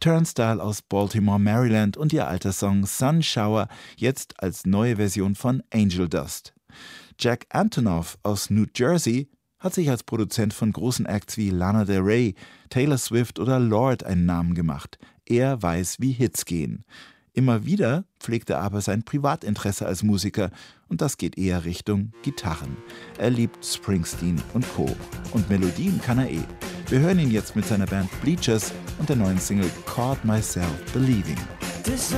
Turnstile aus Baltimore, Maryland und ihr alter Song Sun Shower, jetzt als neue Version von Angel Dust. Jack Antonoff aus New Jersey hat sich als Produzent von großen Acts wie Lana Del Rey, Taylor Swift oder Lorde einen Namen gemacht. Er weiß, wie Hits gehen. Immer wieder pflegt er aber sein Privatinteresse als Musiker und das geht eher Richtung Gitarren. Er liebt Springsteen und Co. Und Melodien kann er eh. Wir hören ihn jetzt mit seiner Band Bleachers und der neuen Single Caught Myself Believing.